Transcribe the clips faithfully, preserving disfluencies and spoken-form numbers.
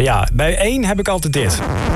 Ja, bij één heb ik altijd dit.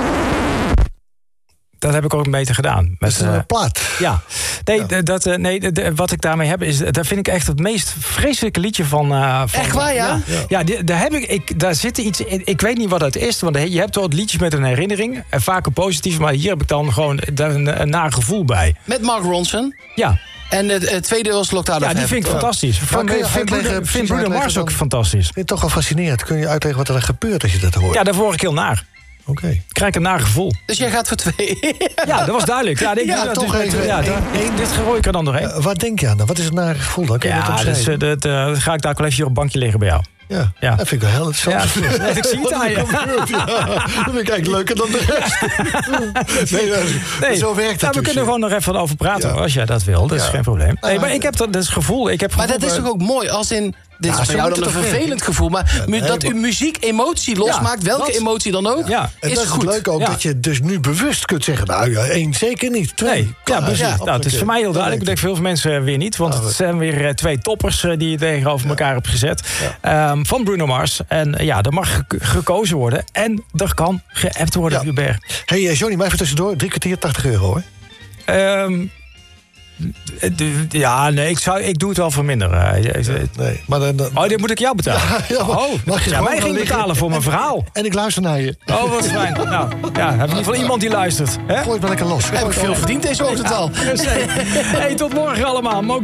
Dat heb ik ook een beetje gedaan. Met, dat is een uh, plaat. Ja. Nee, ja. Dat, uh, nee de, de, wat ik daarmee heb, is... Dat vind ik echt het meest vreselijke liedje van... Uh, van echt waar, ja? Ja, ja die, daar, heb ik, ik, daar zit iets in. Ik weet niet wat het is, want je hebt wel liedjes met een herinnering. En vaak een positief, maar hier heb ik dan gewoon een, een naar gevoel bij. Met Mark Ronson? Ja. En het, het tweede was Locked Out of Ja, die vind ik fantastisch. Ik vind Bruno Mars ook fantastisch. Vind je het toch wel fascinerend? Kun je uitleggen wat er gebeurt als je dat hoort? Ja, daar word ik heel naar. Oké. Okay. Krijg ik een naar gevoel. Dus jij gaat voor twee? Ja, dat was duidelijk. Ja, ik, ja, dat toch dus even. Met, ja, een, dit, dit gooi ik er dan doorheen. Uh, wat denk je aan dan? Wat is het nare gevoel dan? Kun je ja, dat dus, uh, dat, uh, dan ga ik daar wel even hier op een bankje liggen bij jou. Ja, ja, dat vind ik wel heel interessant. Ja, nee, ik zie het aan je. Ja, dat vind ik eigenlijk leuker dan de rest. nee, dat, nee, zo werkt het. Nou, we kunnen gewoon nog even over praten, ja. als jij dat wil. Dat is ja. geen probleem. Nee, maar ik heb dat, dat is gevoel. Ik heb maar gevoel, dat is toch ook mooi als in... Dit ja, is voor jou dan een vervelend werken. gevoel. Maar ja, nee, dat uw muziek emotie losmaakt, ja, welke dat, emotie dan ook, ja. is dat goed. Het leuke ook ja. dat je dus nu bewust kunt zeggen... nou ja, één zeker niet, twee. Nee, ja, precies. Ja, nou, het is voor mij heel duidelijk. Ik denk voor heel veel mensen weer niet. Want oh, het zijn weer uh, twee toppers uh, die je tegenover ja. elkaar hebt gezet. Ja. Um, van Bruno Mars. En uh, ja, er mag ge- gekozen worden. En er kan geappt worden, ja. Hubert. Hey uh, Johnny, maar even tussendoor. Drie kwartier, tachtig euro, hoor. Um, Ja, nee, ik, zou, ik doe het wel voor minder. Nee, maar dan, dan... Oh, dit moet ik jou betalen. Ja, ja, oh, mag je ja, mij ging betalen voor mijn verhaal. En, en ik luister naar je. Oh, wat fijn. Nou, ja, heb ik in ieder geval iemand die luistert. Hè? Gooi het maar lekker los. Heb ik veel verdiend deze ochtend al. Hey, tot morgen allemaal.